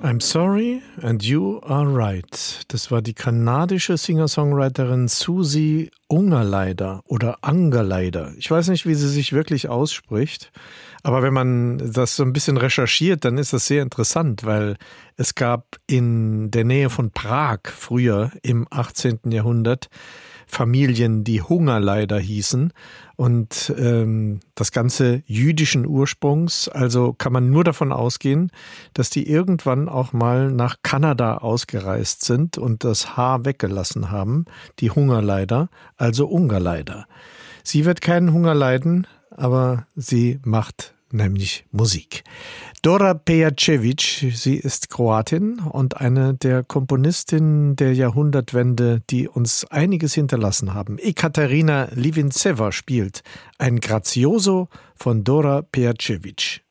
I'm sorry and you are right. Das war die kanadische Singer-Songwriterin Susie Ungerleider oder Angerleider. Ich weiß nicht, wie sie sich wirklich ausspricht, aber wenn man das so ein bisschen recherchiert, dann ist das sehr interessant, weil es gab in der Nähe von Prag früher im 18. Jahrhundert Familien, die Hungerleider hießen und das Ganze jüdischen Ursprungs, also kann man nur davon ausgehen, dass die irgendwann auch mal nach Kanada ausgereist sind und das H weggelassen haben, die Hungerleider, also Ungerleider. Sie wird keinen Hunger leiden, aber sie macht nämlich Musik. Dora Pejacevic, sie ist Kroatin und eine der Komponistinnen der Jahrhundertwende, die uns einiges hinterlassen haben. Ekaterina Livinceva spielt ein Grazioso von Dora Pejacevic.